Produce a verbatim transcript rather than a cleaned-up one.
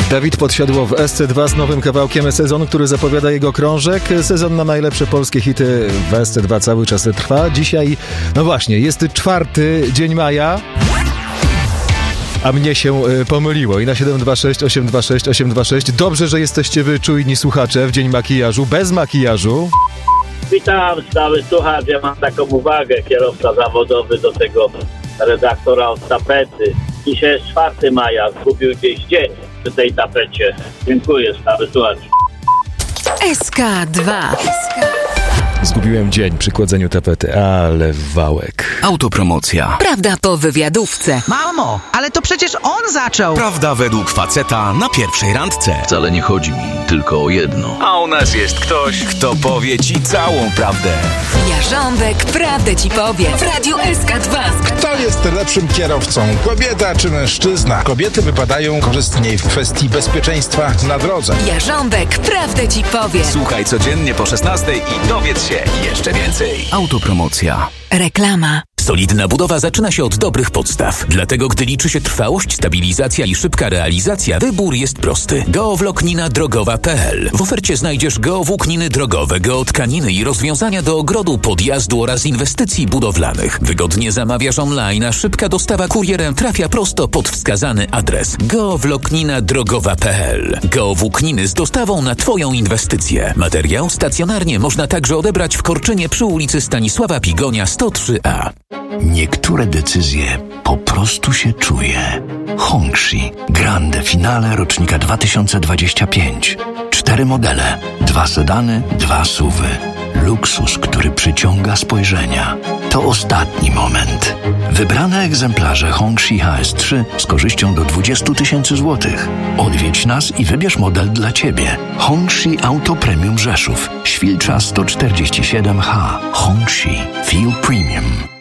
Dawid Podsiadło w S C dwa z nowym kawałkiem Sezon, który zapowiada jego krążek. Sezon na najlepsze polskie hity w S C dwa cały czas trwa. Dzisiaj, no właśnie, jest czwarty dzień maja. A mnie się y, pomyliło i na siedem dwa sześć osiem dwa sześć osiem dwa sześć. Dobrze, że jesteście wy czujni słuchacze w dzień makijażu, bez makijażu. Witam, stały słuchacz. Ja mam taką uwagę, kierowca zawodowy do tego redaktora od tapety. Dzisiaj jest czwartego maja, zgubił gdzieś dzień przy tej tapecie. Dziękuję, stały słuchacz. S K dwa. Zgubiłem dzień przy kładzeniu tapety, ale wałek. Autopromocja. Prawda po wywiadówce. Mamo, ale to przecież on zaczął. Prawda według faceta na pierwszej randce. Wcale nie chodzi mi tylko o jedno. A u nas jest ktoś, kto powie ci całą prawdę. Jarząbek prawdę ci powie w Radiu S K dwa. Kto jest lepszym kierowcą? Kobieta czy mężczyzna? Kobiety wypadają korzystniej w kwestii bezpieczeństwa na drodze. Jarząbek prawdę ci powie. Słuchaj codziennie po szesnastej i dowiedz się jeszcze więcej. Autopromocja. Reklama. Solidna budowa zaczyna się od dobrych podstaw. Dlatego, gdy liczy się trwałość, stabilizacja i szybka realizacja, wybór jest prosty. Geowłóknina drogowa kropka p l. W ofercie znajdziesz geowłókniny drogowe, geotkaniny i rozwiązania do ogrodu, podjazdu oraz inwestycji budowlanych. Wygodnie zamawiasz online, a szybka dostawa kurierem trafia prosto pod wskazany adres. geowłóknina drogowa kropka p l. Geowłókniny z dostawą na twoją inwestycję. Materiał stacjonarnie można także odebrać w Korczynie przy ulicy Stanisława Pigonia sto trzy a. Niektóre decyzje po prostu się czuje. Hongxi Grande Finale rocznika dwa tysiące dwudziesty piąty. Cztery modele, dwa sedany, dwa suwy. Luksus, który przyciąga spojrzenia. To ostatni moment. Wybrane egzemplarze Hongxi H S trzy z korzyścią do dwadzieścia tysięcy złotych. Odwiedź nas i wybierz model dla Ciebie. Hongxi Auto Premium Rzeszów. Świlcza sto czterdzieści siedem H. Hongxi Feel Premium.